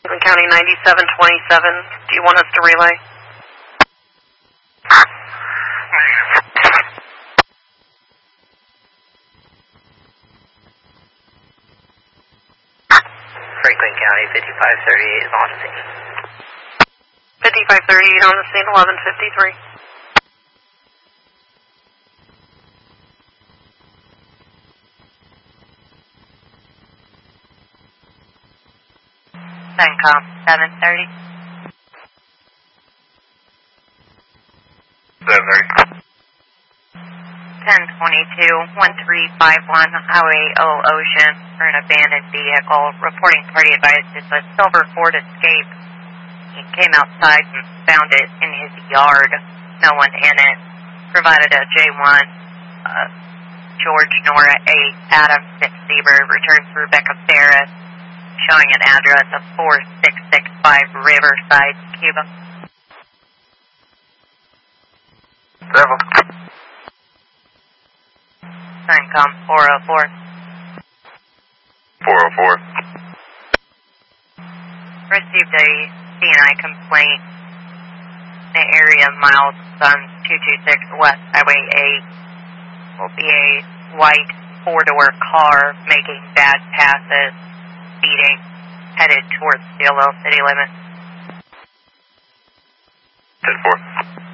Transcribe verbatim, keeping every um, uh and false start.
Franklin County ninety-seven twenty-seven. Do you want us to relay? Franklin County fifty-five thirty-eight is on the scene. fifty-five thirty-eight on the scene, eleven fifty-three. CENTCOM seven thirty. seven thirty. ten twenty-two, one three five one, Highway Old Ocean, for an abandoned vehicle. Reporting party advised it's a silver Ford Escape. He came outside and found it in his yard. No one in it. Provided a J one, uh, George Nora eight, Adam six Zebra, returned to Rebecca Ferris, showing an address of four six six five Riverside, Cuba. Seven. CENTCOM four oh four. four oh four. Received a C N I complaint in the area of Miles Sun two two six West Highway eight. Will be a white four-door car making bad passes, speeding, headed towards the Stillwell city limits. ten four.